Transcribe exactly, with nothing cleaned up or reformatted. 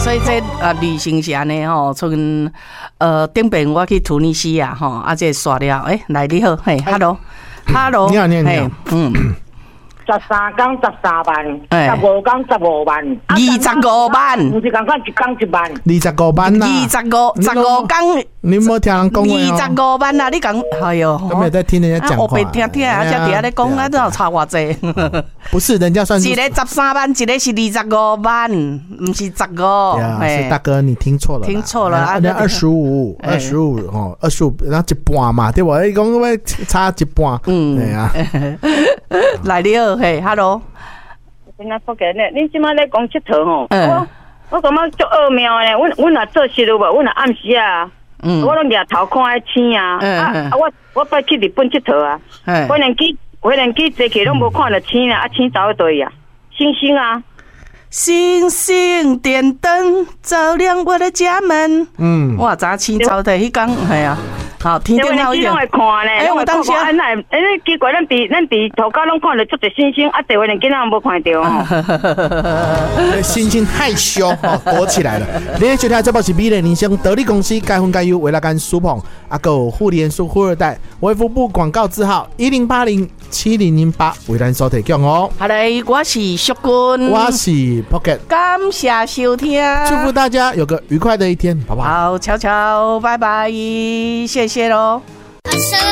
所以这啊旅行是安尼吼，从呃顶边我去突尼西亚吼，啊这刷了，诶、欸，来你好，嘿 ，hello，hello， 你好，你好，你好， 嗯。 十三天十三万，十五天十五万， 二十五万， 不是讲讲一天一万， 二十五万啦， 二十五十五天， 你冇听人讲话哦， 二十五万啊！你讲，哎呦， 有没有在听人家讲话？ 我被听听啊，才底下咧讲啊，都差偌济。 不是，人家算是一个十三万，一个是二十五万，不是十五。 是大哥，你听错了， 听错了， 人家二十五，二十五哦，二十五，然后一半嘛，对不？你讲要差一半，嗯，对啊。 来你好，嘿 ，hello。 今仔福建咧，你即摆咧讲佚佗吼，我我感觉足奥妙咧。阮阮若做事了无，阮若暗时啊，我拢掠头看迄星啊，啊我我捌去日本佚佗啊，飞行机飞行机坐起拢无看到星啊，啊星走去倒啊，星星啊。 星星点灯照亮我的家门。嗯，哇，早星走的迄天，系啊。好，天顶好一点。 哎，我当时啊，哎，奇怪，咱伫咱伫头家拢看到足多星星，啊，台湾人囡仔无看到哦。 星星害羞哦，躲起来了。你收听这部是美丽人生得力公司该分该优维拉干苏捧阿狗互联数富二代微服部广告字号一零八零七零零八为咱收提供哦。 好嘞，我是淑君， 我是 Pocket， 感谢收听， 祝福大家有个愉快的一天，好不好？ 好，悄悄，拜拜，谢谢喽。